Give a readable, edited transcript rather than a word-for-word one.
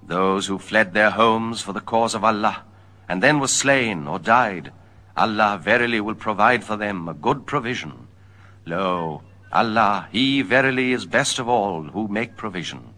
Those who fled their homes for the cause of Allah, and then were slain or died, Allah verily will provide for them a good provision. Lo, Allah, He verily is best of all who make provision.